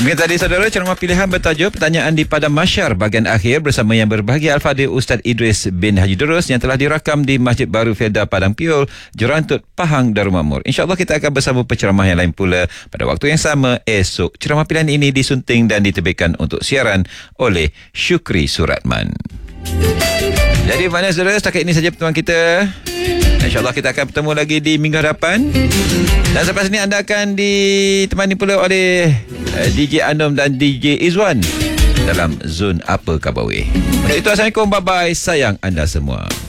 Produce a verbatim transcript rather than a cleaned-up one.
Demikian tadi saudara ceramah pilihan bertajuk Pertanyaan di Padang Mahsyar bahagian akhir bersama yang berbahagia Al-Fadhil Ustaz Idris bin Haji Durus yang telah dirakam di Masjid Baru Felda Padang Piul, Jerantut, Pahang, Darul Makmur. InsyaAllah kita akan bersama penceramah yang lain pula pada waktu yang sama esok. Ceramah pilihan ini disunting dan diterbitkan untuk siaran oleh Syukri Suratman. Jadi mana saudara, setakat ini saja pertemuan kita. InsyaAllah kita akan bertemu lagi di minggu hadapan. Dan selepas ini anda akan ditemani pula oleh uh, D J Anom dan D J Izwan dalam Zon Apa Khabar Weh. Untuk itu, Assalamualaikum, bye-bye, sayang anda semua.